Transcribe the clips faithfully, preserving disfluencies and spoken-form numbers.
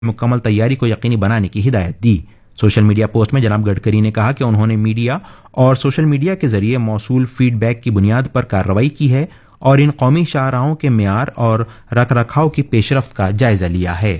मुकम्मल तैयारी को यकीनी बनाने की हिदायत दी। सोशल मीडिया पोस्ट में जनाब गडकरी ने कहा कि उन्होंने मीडिया और सोशल मीडिया के जरिए मौसूल फीडबैक की बुनियाद पर कार्रवाई की है और इन कौमी शाहराहों के मेयार और रख रखाव की पेशरफ्त का जायजा लिया है।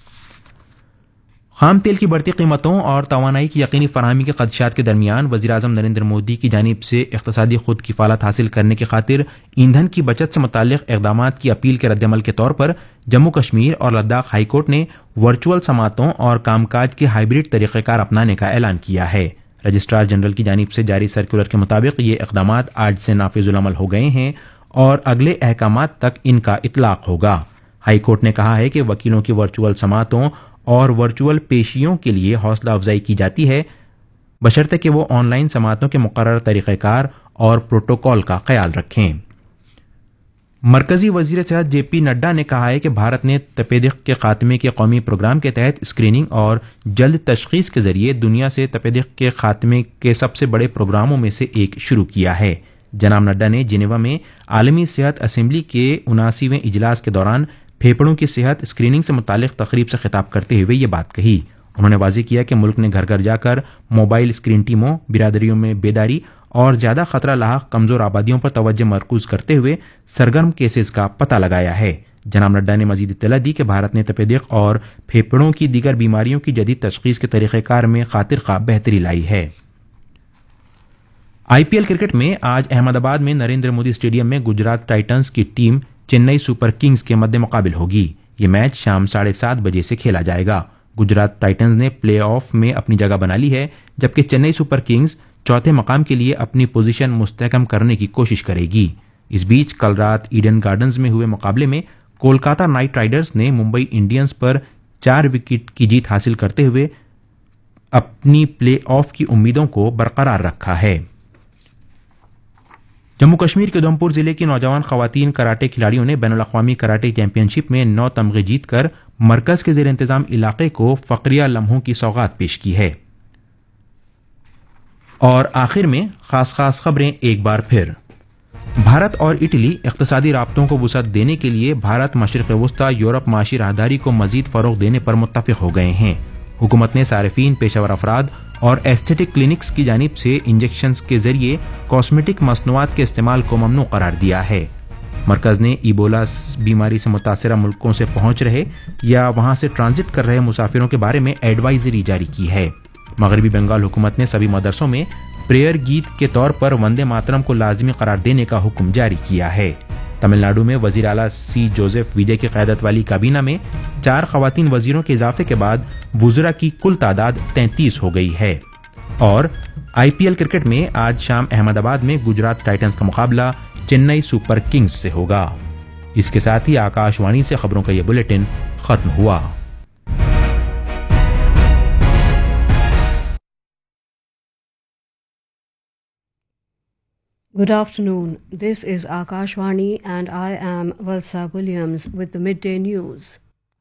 खाम तेल की बढ़ती कीमतों और तवानाई की यकीनी फराहमी के खदशात के दरमियान वज़ीर-ए-आज़म नरेंद्र मोदी की जानिब से इक़्तिसादी खुद किफ़ालत हासिल करने की खातिर ईंधन की बचत से मुताल्लिक़ इक़दामात की अपील के रद्दअमल के तौर पर जम्मू कश्मीर और लद्दाख हाई कोर्ट ने वर्चुअल समातों और कामकाज के हाइब्रिड तरीक़ेकार अपनाने का ऐलान किया है। रजिस्ट्रार जनरल की जानिब से जारी सर्कुलर के मुताबिक ये इक़दामात आज से नाफिजुल अमल हो गए हैं और अगले अहकामात तक इनका इतलाक होगा। हाई कोर्ट ने कहा है कि वकीलों की वर्चुअल समातों और वर्चुअल पेशियों के लिए हौसला अफजाई की जाती है बशर्ते कि वो ऑनलाइन समातों के मुकर्रर तरीक़ेकार और प्रोटोकॉल का ख्याल रखें। मरकजी वजीर सेहत जे पी नड्डा ने कहा है कि भारत ने तपेदिक के खात्मे के कौमी प्रोग्राम के तहत स्क्रीनिंग और जल्द तशखीस के जरिए दुनिया से तपेदिक के खात्मे के सबसे बड़े प्रोग्रामों में से एक शुरू किया है। जनाब नड्डा ने जिनेवा में आलमी सेहत असेंबली के उनासीवें इजलास के दौरान फेफड़ों की सेहत स्क्रीनिंग से मुतालिक तकरीब से खिताब करते हुए ये बात कही। उन्होंने वाज़ेह किया कि मुल्क ने घर घर जाकर मोबाइल स्क्रीन टीमों, बिरादरियों में बेदारी और ज्यादा खतरा लाहक कमजोर आबादियों पर तवज्जो मरकूज करते हुए सरगर्म केसेस का पता लगाया है। जनाब नड्डा ने मजीद इत्तला दी कि भारत ने तपेदिक और फेफड़ों की दीगर बीमारियों की जदीद तशखीस के तरीक़ेकार में खातिर खा बेहतरी लाई है। आईपीएल क्रिकेट में आज अहमदाबाद में नरेंद्र मोदी स्टेडियम में गुजरात टाइटंस की टीम चेन्नई सुपर किंग्स के मद्दे मुकाबिल होगी। ये मैच शाम साढ़े सात बजे से खेला जाएगा। गुजरात टाइटंस ने प्ले ऑफ में अपनी जगह बना ली है, जबकि चेन्नई सुपर किंग्स चौथे मकाम के लिए अपनी पोजीशन मुस्तहकम करने की कोशिश करेगी। इस बीच कल रात ईडन गार्डन्स में हुए मुकाबले में कोलकाता नाइट राइडर्स ने मुंबई इंडियंस पर चार विकेट की जीत हासिल करते हुए अपनी प्ले ऑफ की उम्मीदों को बरकरार रखा है। जम्मू कश्मीर के उधमपुर जिले की नौजवान खवातीन कराटे खिलाड़ियों ने बैनुल अक़वामी कराटे चैंपियनशिप में नौ तमगे जीतकर मरकज के ज़ेर इंतजाम इलाके को फ़क्रिया लम्हों की सौगात पेश की है। और आखिर में खास खास खबरें एक बार फिर। भारत और इटली इक़्तिसादी राब्तों को वुसअत देने के लिए भारत मशरिक़ वस्ता यूरोप माशी राहदारी को मजीद फ़रोग़ देने पर मुत्तफ़िक़ हो गए हैं। हुकूमत ने सारिफीन, पेशावर अफराद और एस्थेटिक क्लिनिक्स की जानिब से इंजेक्शंस के जरिए कॉस्मेटिक मसनूआत के इस्तेमाल को ममनू करार दिया है। मरकज ने इबोला बीमारी से मुतासरा मुल्कों से पहुंच रहे या वहां से ट्रांजिट कर रहे मुसाफिरों के बारे में एडवाइजरी जारी की है। मगरबी बंगाल हुकूमत ने सभी मदरसों में प्रेयर गीत के तौर पर वंदे मातरम को लाजमी करार देने का हुक्म जारी किया है। तमिलनाडु में वजीर आला सी जोसेफ विजय की क़यादत वाली काबीना में चार खवातीन वजीरों के इजाफे के बाद वुज़रा की कुल तादाद तैंतीस हो गई है। और आईपीएल क्रिकेट में आज शाम अहमदाबाद में गुजरात टाइटंस का मुकाबला चेन्नई सुपर किंग्स से होगा। इसके साथ ही आकाशवाणी से खबरों का यह बुलेटिन खत्म हुआ। Good afternoon. This is Akashvani and I am Valsa Williams with the midday news.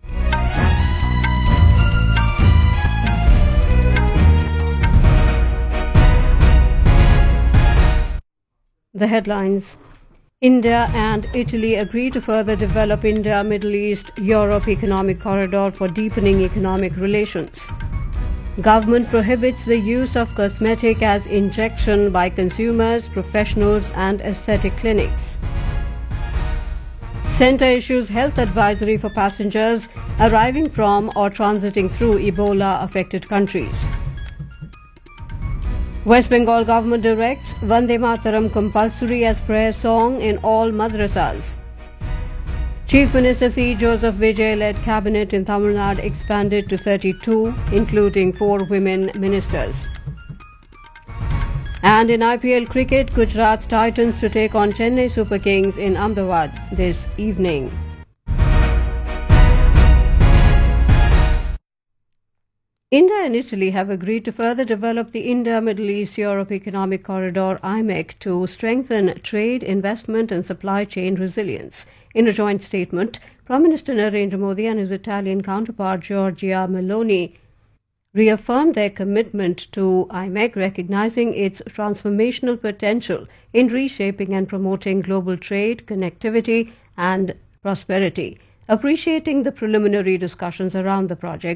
The headlines. India and Italy agree to further develop India-Middle East-Europe economic corridor for deepening economic relations. Government prohibits the use of cosmetic as injection by consumers, professionals and aesthetic clinics. Centre issues health advisory for passengers arriving from or transiting through Ebola-affected countries. West Bengal government directs Vande Mataram compulsory as prayer song in all madrasas. Chief Minister C. Joseph Vijay-led cabinet in Tamil Nadu expanded to thirty-two, including four women ministers. And in I P L cricket, Gujarat Titans to take on Chennai Super Kings in Ahmedabad this evening. India and Italy have agreed to further develop the India-Middle East-Europe Economic Corridor I M E C to strengthen trade, investment and supply chain resilience. In a joint statement, Prime Minister Narendra Modi and his Italian counterpart Giorgia Meloni reaffirmed their commitment to I M E C, recognizing its transformational potential in reshaping and promoting global trade, connectivity and prosperity. Appreciating the preliminary discussions around the project,